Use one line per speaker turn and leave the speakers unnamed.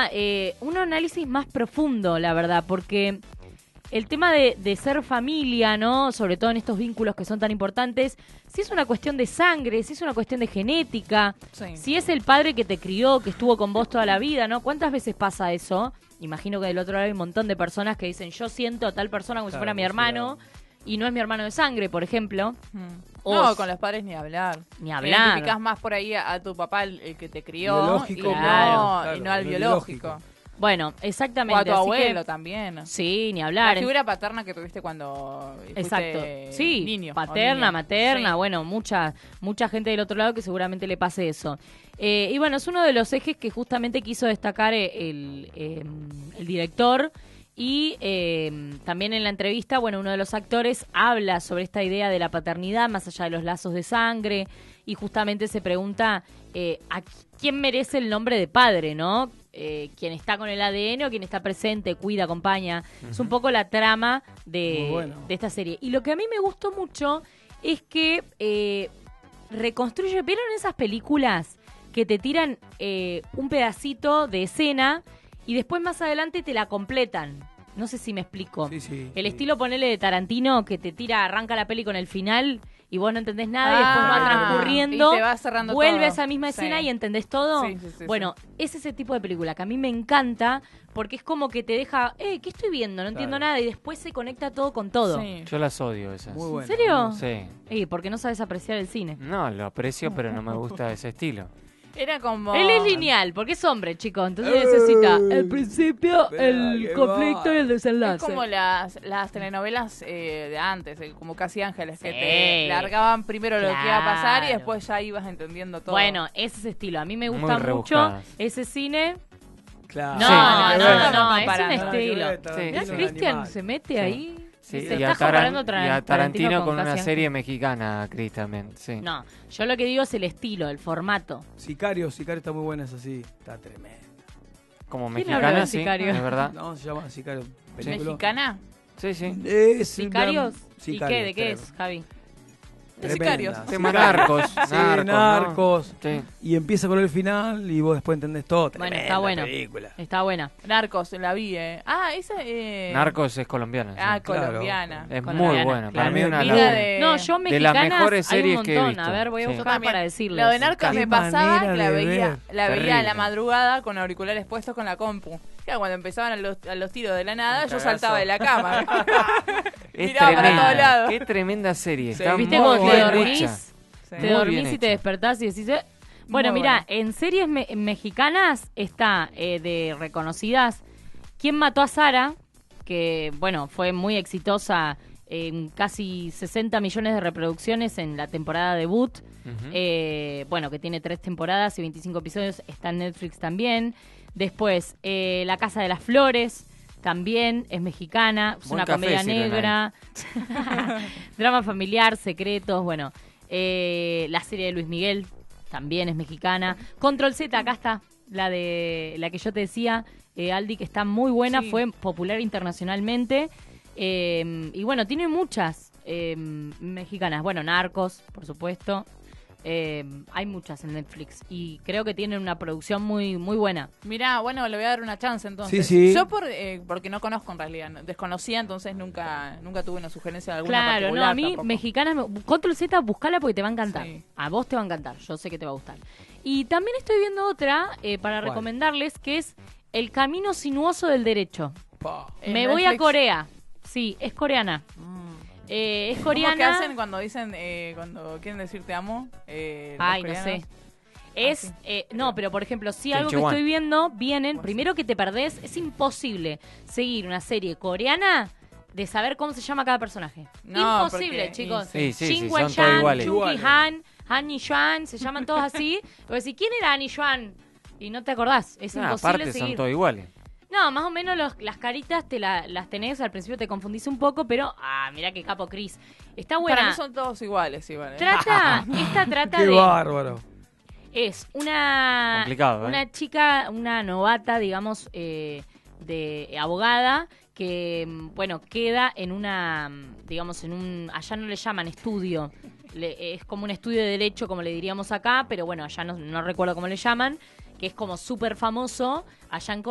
quería un análisis más profundo, la verdad, porque el tema de ser familia, ¿no? Sobre todo en estos vínculos que son tan importantes, si es una cuestión de sangre, si es una cuestión de genética, si es el padre que te crió, que estuvo con vos toda la vida, ¿no? ¿Cuántas veces pasa eso? Imagino que del otro lado hay un montón de personas que dicen, yo siento a tal persona como si fuera mi hermano, y no es mi hermano de sangre, por ejemplo.
No, con los padres ni hablar.
Ni hablar.
Identificás más por ahí a tu papá, el que te crió,
biológico,
y no al biológico.
Bueno, exactamente.
O a tu
así
abuelo
que,
también.
Sí, ni hablar.
La figura paterna que tuviste cuando fuiste
sí,
niño.
paterna, materna,
sí.
Bueno, mucha gente del otro lado que seguramente le pase eso. Y bueno, es uno de los ejes que justamente quiso destacar el director. Y también en la entrevista, bueno, uno de los actores habla sobre esta idea de la paternidad más allá de los lazos de sangre y justamente se pregunta a quién merece el nombre de padre, ¿no? Quien está con el ADN o quien está presente, cuida, acompaña. Es un poco la trama de esta serie. Y lo que a mí me gustó mucho es que reconstruye, ¿vieron esas películas que te tiran un pedacito de escena y después más adelante te la completan? No sé si me explico. El estilo, ponele, de Tarantino, que te tira, arranca la peli con el final y vos no entendés nada y después va transcurriendo,
y te va cerrando
vuelve
todo.
a esa misma escena y entendés todo. Bueno, es ese tipo de película que a mí me encanta porque es como que te deja, ¿qué estoy viendo? No entiendo nada y después se conecta todo con todo.
Sí.
Yo las odio esas.
Muy bueno.
¿En serio?
Sí.
Porque no sabes apreciar el cine.
No, lo aprecio, pero no me gusta ese estilo.
Era como...
Él es lineal, porque es hombre, chicos. Entonces necesita el principio, el conflicto y el desenlace.
Es como las telenovelas de antes, como Casi Ángeles, que te largaban primero lo que iba a pasar y después ya ibas entendiendo todo.
Bueno, ese es estilo. A mí me gusta
Muy
mucho
rebuscadas.
ese cine.
Claro.
No, es un
comparando.
estilo.
Sí,
Mirá,
sí.
Cristian se mete ahí.
Sí,
Se
y,
está comparando
a Tarantino con una
Casi
serie
Ángeles.
mexicana, Chris, también. Sí.
No, yo lo que digo es el estilo, el formato.
Sicario está muy buena, es así. Está tremenda.
Como
¿Quién
mexicana,
habla de
sí,
Sicario?
es verdad.
No, se llama Sicario. película.
¿Mexicana?
Sí, sí.
¿Sicarios? ¿Y
Sicario,
qué? ¿De qué es, Javi?
De
Tremenda.
Sicarios.
Tema Narcos.
Sí,
Narcos.
Narcos.
¿No? Sí.
Y empieza con el final y vos después entendés todo.
Bueno,
Tremenda
está buena.
película.
Está buena.
Narcos, la vi, esa...
Narcos es colombiana.
Ah,
Sí.
colombiana.
Es muy
colombiana,
buena.
claro.
Para mí una
Vida
de
No, yo
de las
mexicanas
mejores
hay un
series que he
montón.
visto.
A ver, voy a
Sí.
buscar para decirles.
Lo de Narcos
Qué
me pasaba
manera
que la
de
veía
ver.
a la
Terrible.
madrugada con auriculares puestos con la compu. Claro, cuando empezaban a los tiros de la nada, yo saltaba de la cama.
Es
Miraba para
tremenda.
todos lados.
Qué tremenda serie.
Sí.
Está
¿Viste
muy
cuando te
bien
dormís?
hecha.
Sí.
Te
Muy
dormís
bien
y te
hecha.
despertás y decís... Bueno,
Muy
mira,
buena.
en series mexicanas está de reconocidas ¿Quién mató a Sara? Que, bueno, fue muy exitosa en casi 60 millones de reproducciones en la temporada debut. Bueno, que tiene 3 temporadas y 25 episodios. Está en Netflix también. Después, La Casa de las Flores. También es mexicana. Es
Buen
una
café
comedia
sirven
negra. Drama familiar, secretos. Bueno, la serie de Luis Miguel también es mexicana. Control Z, acá está. La que yo te decía, Aldi, que está muy buena.
Sí.
Fue popular internacionalmente. Y bueno, tiene muchas mexicanas. Bueno, Narcos, por supuesto. Hay muchas en Netflix y creo que tienen una producción muy muy buena.
Mirá, bueno, le voy a dar una chance entonces.
Sí, sí.
Yo porque no conozco en realidad, desconocía, entonces nunca tuve una sugerencia de alguna
Claro,
particular.
no, a mí
tampoco.
mexicanas, Control Z, buscala porque te va a encantar.
Sí.
A vos te va a encantar, yo sé que te va a gustar. Y también estoy viendo otra para
¿Cuál?
recomendarles que es El Camino Sinuoso del Derecho.
Pa.
En
Me voy a
Netflix.
Corea. Sí, es coreana. Es
¿Cómo
coreana.
que hacen cuando dicen, cuando quieren decir te amo?
Ay,
los
no
coreanos?
sé.
sí.
No, pero por ejemplo, si algo que
Chinchihuán.
estoy viendo, vienen, primero que te perdés, es imposible seguir una serie coreana de saber cómo se llama cada personaje.
No,
Imposible,
porque-
chicos.
Sí, sí, sí,
Jin
son todos
Wen-chan,
iguales.
Chung Ki-han, Han Yi-xuan, se llaman todos así. Pero decís, ¿quién era Han Yi-xuan? Y no te acordás, es
Ah,
imposible
aparte
seguir.
son todos iguales.
No, más o menos las caritas las tenés, al principio te confundís un poco, pero, mirá qué capo Chris. Está buena.
Para mí son todos iguales, igual.
Esta trata
Qué
de...
bárbaro.
Es una
Complicado, ¿eh?
una chica, una novata, digamos, de abogada que, bueno, queda en una, digamos, allá no le llaman estudio, es como un estudio de derecho, como le diríamos acá, pero bueno, allá no recuerdo cómo le llaman, que es como súper famoso allá en